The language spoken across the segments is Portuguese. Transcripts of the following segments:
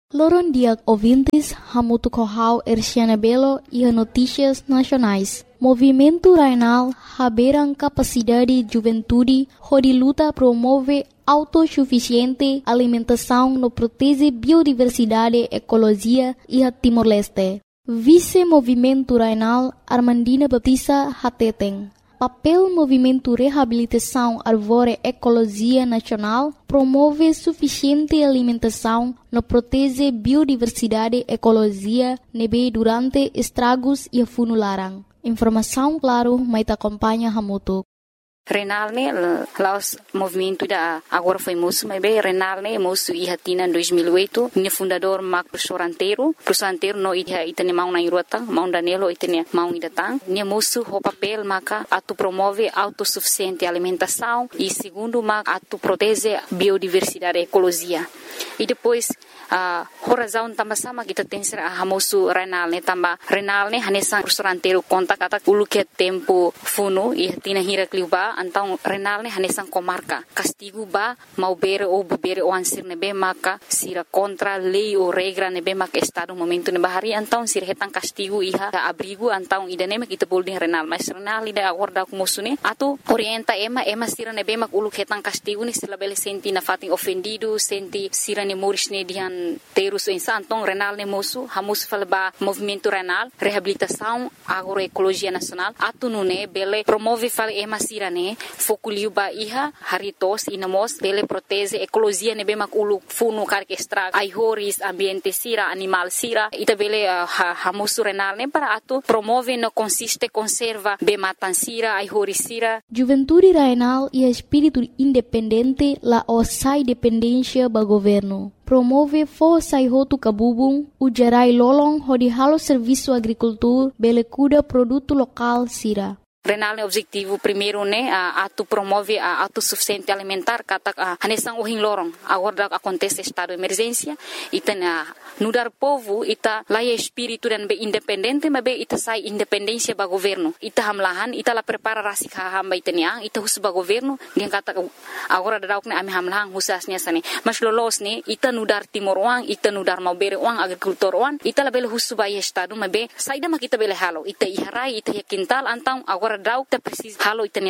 Loron dia ouvintes, Hamuto Corral, Erciana Belo e a Notícias Nacionais. Movimento Rainal, Haberan Capacidade Juventude, onde luta promove autossuficiente alimentação no protege biodiversidade, ecologia e a Timor-Leste. Vice-Movimento Rainal, Armandina Baptista Hateten. Papel Movimento Reabilitação Arvore Ecologia Nacional promove suficiente alimentação no protege biodiversidade ecologia nebe durante estragos e funularan. Informação claro, mas acompanha Hamuto. Renal ne laos movimento da agora foi moço, mas bem Renal ne moço e hatina em 2008, ne fundador Mark professor anteiro no itane mau na irota, mau danelo itane mau idatang, ne moço o papel maka atu promove autossuficiente alimentação e segundo maka atu protege biodiversidade ecologia. E depois a razão também sama kita tem ser a moço Renal ne também Renal ne hanesan professor anteiro conta kata ulu que tempo funo e hatina hira kliuba então Renal ne hanesan comarca castigo ba mau bere ou bebere o ansir nebe maka sira contra lei ou regra nebe maka estado momento ne bahari então sira hetan castigo iha abrigo então idane mak kita boleh Renal mas Renal ida acorda com moço ne atu orienta ema sira nebe mak ulu hetan castigo ni sila bele senti na fatin ofendido senti sira ne moris ne dihan terus então Renal ne moço hamus falba movimento Renal reabilitação agroecologia nacional atu nune bele promove fal ema sira ne fokuliu ba iha haritos inamos bele protege ecologia nebe mak ulu funu karke extra ai horis ambiente sira animal sira ita bele hamusu Renal ne para atu promove no consiste conserva be matan sira ai horis sira. Juventude Rainal e espírito independente la osai dependência ba governo. Promove força e roto cabubung, o gerai lolong hodi halo serviço agricultura bele cuida produto local sira. Renal ne objetivo primeiro ne atu promove a autossuficiente alimentar kata hanesan ohin lorong agora acontece estado de emergência ita nudar povo ita laia espírito dan be independente mas be ita sai independência ba governo ita hamlahan ita la prepara rasik hamba itania ita hus ba governo dia kata agora dadauk ne ami hamlahan husasnya sane mas lolos ne ita nudar timor wang ita nudar mau bere wang agricultor wang ita la bele hus ba estado mas be saida mak ita bele halo ita iharai ita quintal antang agora dau ita precisa halo itania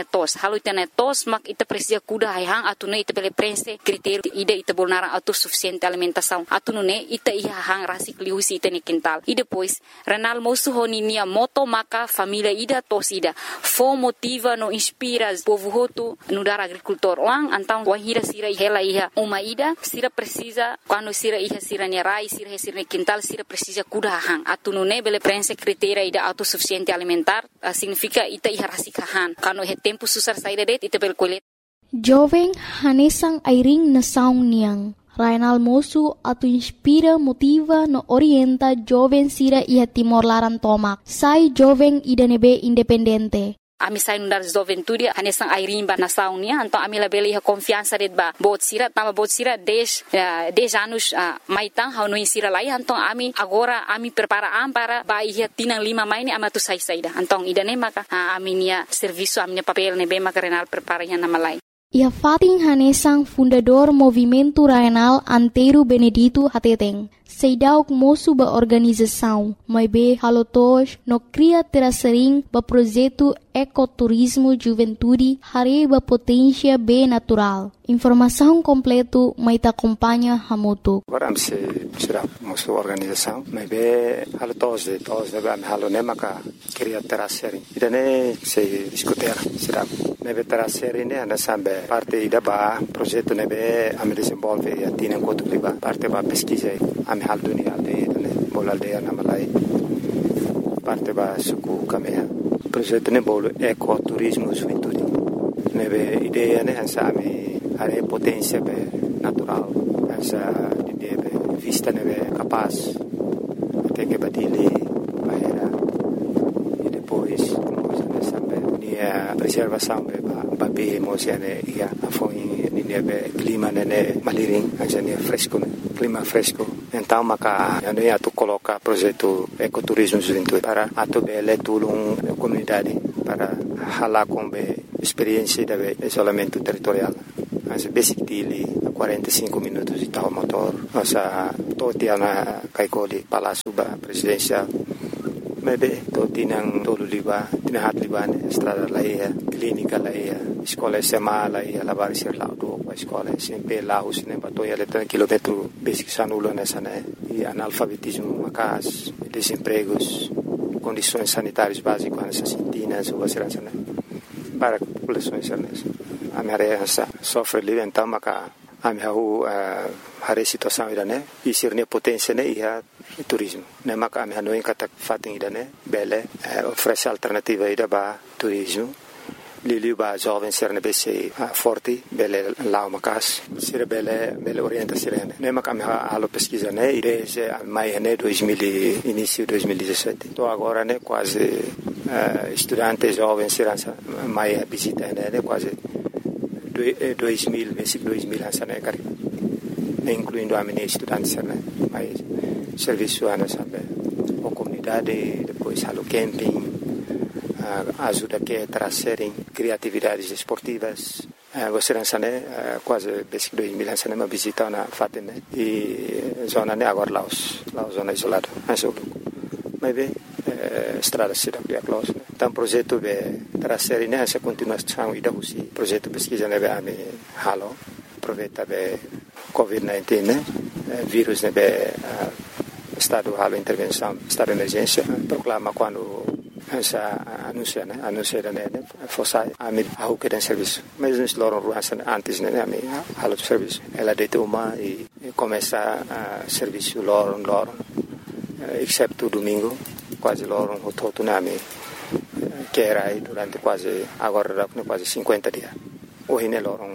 tos mak ita precisa kuda hang atune ita bele prense critério ida ita bolnara autossuficiente alimentação atune ita hang rasik liusi ita ni quintal e depois Renal moço honinia moto maka família ida tos ida fo motiva no inspira povo hotu no dar agricultor wang antang wahira sira hela iha uma ida sira precisa quando sira iha sira ni rai sira ni quintal sira precisa kuda hang atune bele prense critério ida autossuficiente alimentar significa ita iha rasik han quando he tempo susar saída det ita bel colet jovem hanesang airing na saung niang Rainal moço atu inspira, motiva, no orienta jovem sira ia Timor Laran tomak. Sai jovem ida nebe independente. Ami sai nundar juventude hanesang airimba na saunia então ami la bele confiança det ba bot sira 10 anos maitang hau no sira lai então ami agora ami prepara para ba ia tinang 5 mai ni amatu sai saida então ida ne maka ami nia serviço ami papel ne be maka Renal prepara nya na malai. Ia Fatin Hanesang fundador Movimento Rainal Anteiro Benedito Hateteng. Seidauk moço ba organização, mas be halotos no cria terasering ba projeto ecoturismo juventude hare ba potência be natural. Informação completo mai ta acompanha Hamuto. Agora será moço organização, mas be halotos de ba halone maka cria terasering. Idane se discutir será nebe terasering ne ana sambe parte ida ba projeto nebe am desenvolve e atina enquanto ba parte ba pesquisa am hal dunia aldeia bola aldeia na malai parte ba suku kamea projeto ne bolo ecoturismo juventude nebe ideia ne ansami are potência be natural ansa ideia be vista nebe capaz até que badile bahera e depois nós sambe nia preservação be ba be mosiane ia afoi nebe clima ne maliring ansa ne fresco clima fresco então maka yani atu coloca projeto ecoturismo juventude para atu bele tulung comunidade para hala com experiência de isolamento territorial. Mas basic dele 45 minutos de tal motor nossa totia na kaikoli palácio ba presidencial maybe toti nang tolo liba tinahat liba ne estrada laia clínica laia escola sema laia lavar ser lá do escola sempre lá os ne batoia letra quilômetro basic sanulo nessa né e analfabetismo macas desempregos condições sanitárias básicas nessas sintinas ou segurança né para a população a minha área sofre ali então maca a minha a situação ida né e ser ne potência né e a turismo né maca a minha não encata fatem ida né bele oferece alternativa ida ba turismo Lili ba jovem ser ne bese forte bele lá macas ser bele orienta ser né maca a minha alo pesquisa né e desde maio né 2000 início 2017 tô agora né quase estudante jovem ser maio visita né quase 2000, basic 2000 né, cara, incluindo a minha estudante, né, mas serviço ana sabe, a comunidade, depois halo camping, ajuda que trazerem criatividades esportivas, você né, quase basic 2000 né, uma visita na fatem né, e zona né agora lá zona isolada, mas bem estrada cidade é close então projeto de trazer nessa continuação e da usi projeto pesquisa né a me halo aproveita de COVID-19 né vírus né estado halo intervenção estado de emergência proclama quando essa anuncia né fosse a me a que tem serviço mas nos loram ruas antes né a me halo de serviço ela deita uma e começa a serviço loram exceto domingo quase loro o todo nome que era aí durante quase agora quase 50 dias hoje ne loro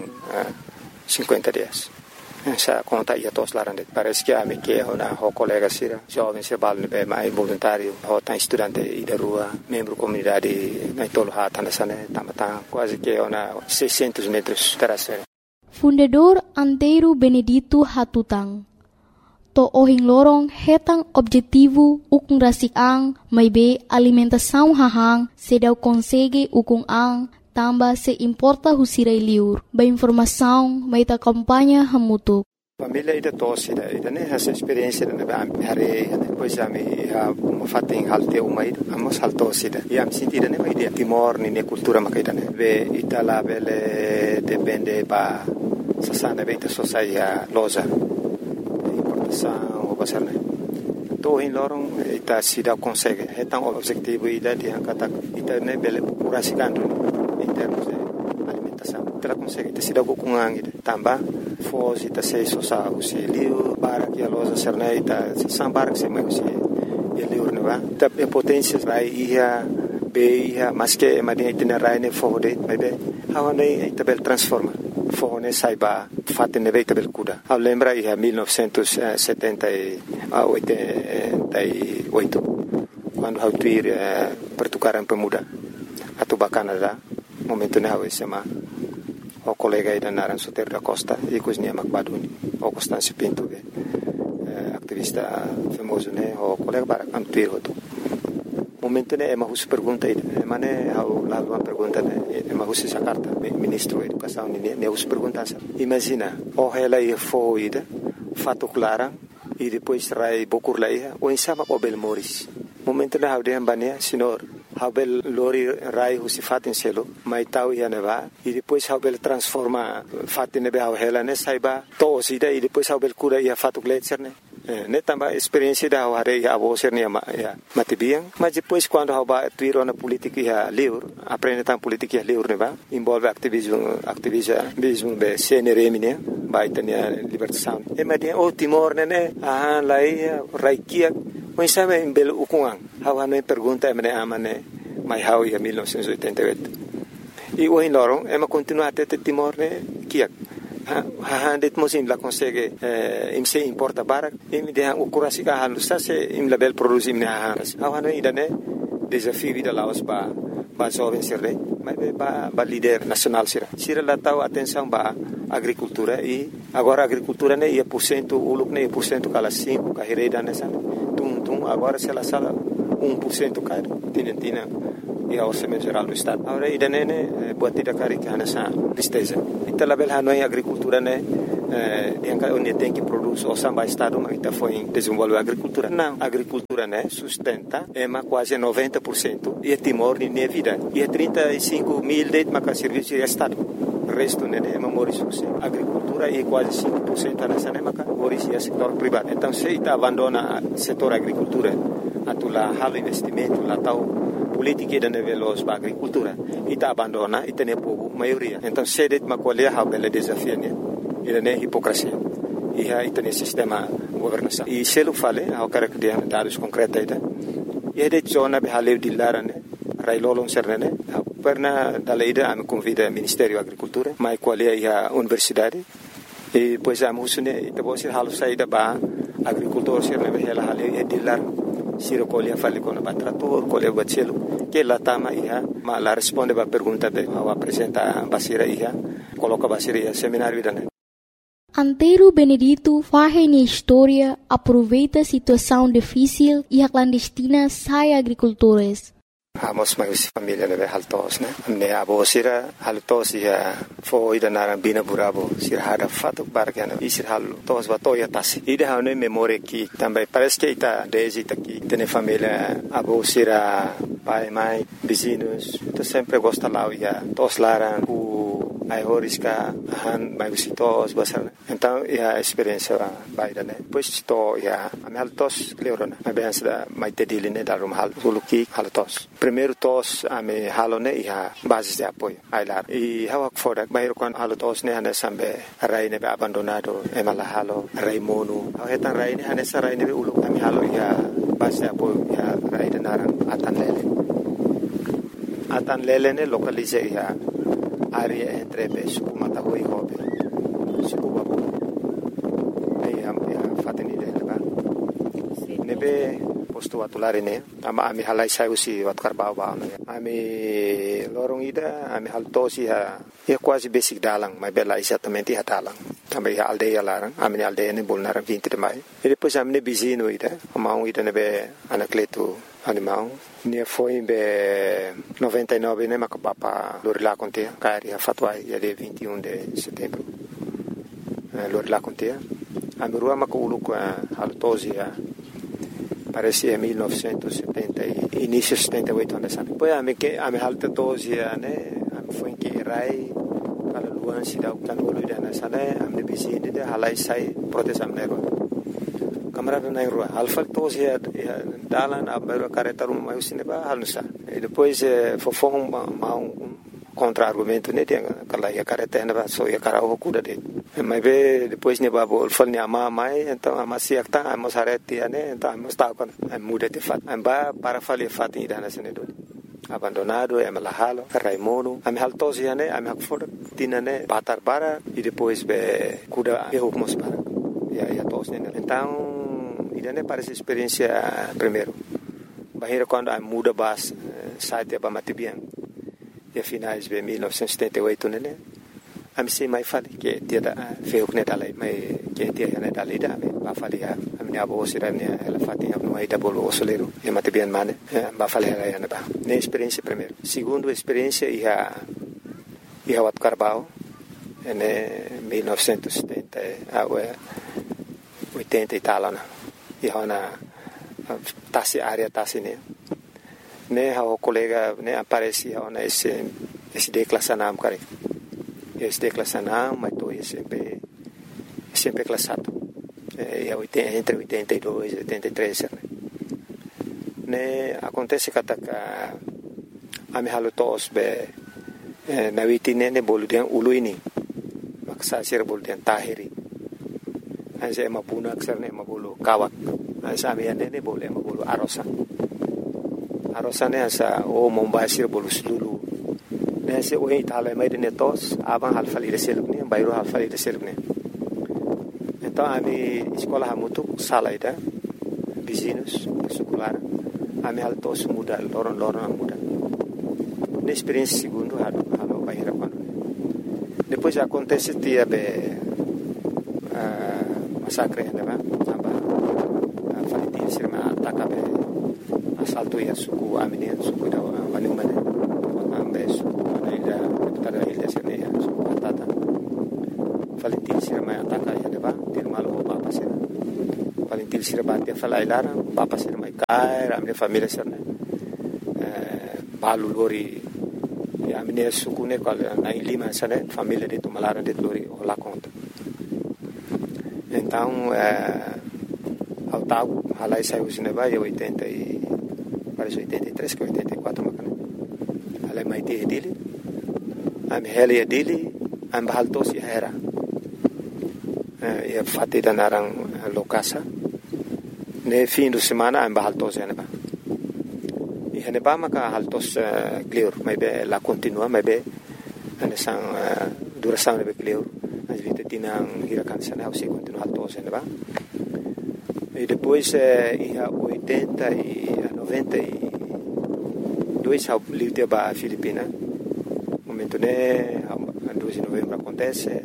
50 dias essa conta ia todos lá parece que a me que uma colega sira jovem se balne be mais voluntário ou tá estudante e da rua membro comunidade na tolo hata nasane tamata quase que uma 600 metros terraceira Fundador Antero Benedito Hatutang to ohing lorong hetang objetivo ukung rasik ang may be alimentação hahang sedau consegue ukung ang tamba se importa husiray liur ba informação may ta kampanya hamutuk família ida tosse ida né essa experiência da hare depois a me uma fating halte uma ida amos haltosse ida e am sentida né ida timor ni cultura makaida né ve itala bele depende ba sasana beita sociedade loja o pasar né to em lorong ita sida consegue é tão objetivo ida dia kata ita né bele curasikandu em termos de alimentação ita consegue ita sida kukungang ida tamba foz ita sei sosa usi liu para que a loja serna ita sambar que se mai usi e liu né va ita potências vai ia be ia mas que madia itinerário né fode vai be hawana ita bel transforma fone saiba fatte ne veita bel kuda a lembra ia 1978 quando hautuir pertukaran pemuda atau Canada momento ne hawe sema o colega ida naran Soter da Costa e cozinha Macbaduni o Constâncio Pinto activista famoso ne o colega para antuir hoto momento ne ema hus pergunta ida mane hau la uma pergunta ne ema hus essa carta ministro da educação ne hus pergunta imagina o ela ia foida fato clara e depois rai bokur laia o insama o bel moris momento ne hau de ambania senhor hau bel lori rai hus fatin selo mai tau ia neva e depois hau bel transforma fatin ne hau ela ne saiba to sida e depois hau bel cura ia fato gletser ne também experiência da hare a você né matibiang mas depois quando haba tuiro na política ia livre aprende tam política livre né va envolve ativismo be CNRM né vai ter libertação e mas o Timor né lá raikia mas sabe em belo ukuang hawa me pergunta me amane mai hau ia 1988 e o em lorong ema continua até Timor né kiak det mosim la consegue im se importa barak im de o kurasi ka halu sa se im label produzim ne haras awano idane desafio vida laos ba jovem sirre mas ba líder nacional sira la tau atenção ba agricultura e agora agricultura ne ia % uluk ne % kala 5 ka hereda nessa tum agora se la sala 1% ka tinentina e a orçamento geral do estado agora idane ne buat tidak kari kana sa tristeza ita label hanoi agricultura ne onde tem que produzir o samba estado, mas está foi desenvolver a agricultura. Não, a agricultura, né, sustenta quase 90% e é Timor de minha vida. E é 35 mil de serviço de estado. O resto, né, é memorizoso. A agricultura é quase 5% nessa, né, mas é setor privado. Então, se está abandona o setor agricultura, atula halo investimento, lá tal política de nível da agricultura, e está abandona e tem pouco maioria. Então, se det macolher a bela desafio, né, ele é hipocrisia. E aí tem sistema governação. E se ele fala, eu quero que dê dados concretos aí, e de zona de haleu de lara, né, railolong serne, perna da leida a me convida ao Ministério da Agricultura, mas qual é a universidade, e depois a musune, e depois halo saída ba agricultor serne ela haleu e de lara, se recolhe a fale com o trator, colhe o bacelo, que lá tama mas lá responde a pergunta be, ao apresenta basira coloca basira seminário da. Antero Benedito faz na história, aproveita a situação difícil e a clandestina sai agricultores. Amos mais família né haltos né me abo sira haltos ia foi da narambina burabo sira hada fato bargana e sira haltos batoya tasi ida hane memória que também parece que está desde aqui tem família abo sira pai mãe vizinhos tu sempre gosta lá ia tos laran ai horiska han mai visitos basar então a experiência vai da né depois to ia am haltos leorona mas bem da mai tediline da rum hal suluki haltos primeiro tos ame halone ia base de apoio ai lá e hawak fodak bairo kon haltos ne hane sambe rai ne abandonado emala halo rai monu hetan rai ne hane sarai ne ulu ame halo ia base de apoio ia rai de naran atan lele ne localize ia área entre suku matahui hobe suku babu aí a fateni dele ba nebe posto atulare ne ama ami halai saiu si wat karbau ba ami lorong ida ami haltosi ha é quase basic dalang mas bela exatamente ha dalang também a aldeia larang ami aldeia ne bolnar 20 de maio e depois ami ne bizino ida amau ida nebe anacleto animal ne foi em 99 né macapapa lorila conte cari a fatwa dia 21 de setembro lorila conte a mirua maculu com a haltosia parecia 1970 início 78 anos depois a me haltosia né foi que rai para luan sida kanulu dana sana am de bizine de halai sai proteção nego camarada na rua alfa tos ya dalan abero careta rum mai cinema halnusa e depois fofong contra argumento ne tem aquela ya careta na so ya carao cuda de mas be depois ne babo alfa ne ama mai então ama siakta ama sareti ne então ama sta con muda de fat amba para fali fat ida na sene do abandonado é malahalo raimono am haltos ya ne am hakfor tinane batar bara e depois be cuda erro mos para ya tos ne então idane parece experiência primeiro bahira quando a muda bas site ba matibian e finais de 1978 né am sei mai fali que dia da feu que dalai mai que dia né dalai da ba fali a minha avó sirane ela fatinha no aí da bolo osoleiro e matibian mane ba fali ela né ba ne experiência primeiro segundo experiência ia wat Carbau em 1970 80 e tal né e hona tasi área tasi ne o colega ne aparecia ona esse declassanam cara esse declassanam mas tô sempre classado entre 82 e 83 ne acontece que a me halutos be na witine ne boludian uluini maksa sir boludian tahiri anse mapuna aksarne mabulu kawak ansa miane ne boleh mabulu arosan ne ansa o mombasir bolu sulu ne se o itala mai de netos aban halfali de selukne bayro halfali de selukne então ami escola hamutu salaida vizinhos secular ami haltos muda loron muda ne experiência segundo halo bayra quando depois acontece dia massacre né aba falitin sirma atakabe assalto ya suku amine suku da wanumane ambe suku ida tada ilha sene suku atata falitin sirma ataka intil sira batia falai lara papa sira mai kai ramne família sira balu lori ya amne sukune kal na lima sana família de Tumalara de lori ola conta então ao tago halai saiu sineba e 80 e parece 83 que 84 macana halai mai te dele am hele dele am bahaltos era e fatti da narang lokasa ne fim de semana am bahaltos eneba e eneba maka haltos clear mai be la continua mai be ane sang duração ne be clear as vite tinang hirakan sana au se continua haltos eneba e depois ia 80 e 92 ao livre ba Filipina momento ne 2 de novembro acontece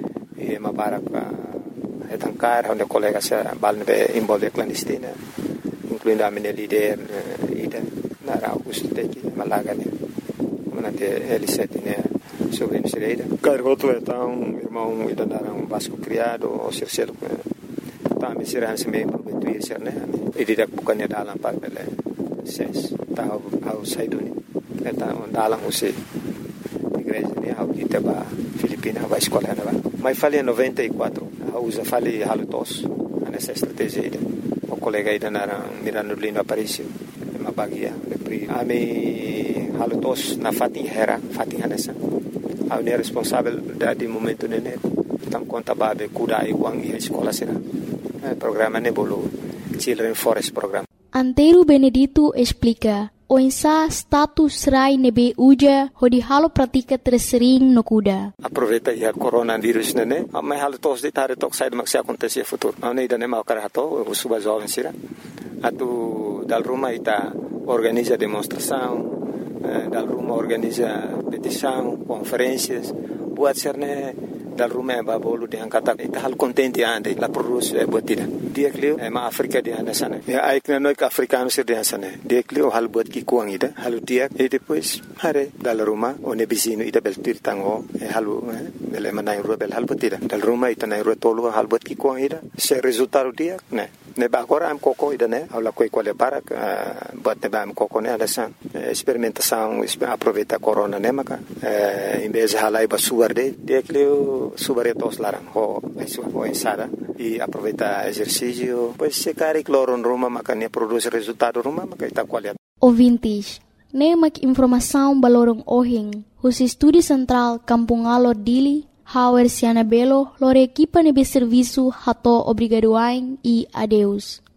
e Mabaraka etancar onde colega se balne involve clandestina incluindo a minha líder ida na Augusto Teki Malaga né manate L7 né sobre a Sereida cargoto então irmão ida na Vasco criado o Circelo tá me será se me prometuir ser né e direct bukannya dalam par bele ses tahu au saiduni então dalam usi igreja né au ita ba Filipina vai escola né mas falei 94 usa falei halutos nessa estratégia ida o colega ida na Mirano Lino Aparicio uma bagia pri ami halutos na fatin hanesa au ne responsável de momento né tam conta babe kuda e wang e escola será programa ne bolo Children Forest Program. Antero Benedito explica o insa status rai nebe uja hodi halo pratika tersering no kuda. Aproveita ia coronavírus nene, mas halo tos de tare tok sai mak se acontecer futuro. Não ida ne mau karato, o suba jovem sira. Atu dal Roma ita organiza demonstração, dal Roma organiza petição, conferências, buat serne dal Roma ba bolu de angkata ita hal contente ande la produz buatida. Dia klio ma Afrika di anda sana. Ya aikna noi ka africano sir di sana. Dia klio hal buat ki kuang ida, halu dia e depois hare dal Roma one bizino ida bel tir tango halu bele manai ro bel hal buatida. Dal Roma ita nai ro tolu hal buat ki kuang ida. Se resultado dia ne ba agora am koko ida ne aula koi quale para buat ne ba am koko ne ada san experimentação aproveita corona ne maka em vez halai ba suar de dia klio subaretos larang ho ensada e aproveita exercício pois se cari cloron Roma maka ne produz resultado Roma maka ita qualidade. Ouvintes, ne mak informação balorong ohing hus estúdio central Kampung Alor Dili Hauer Siana Belo lore equipa nebe serviço hato obrigadoain e adeus.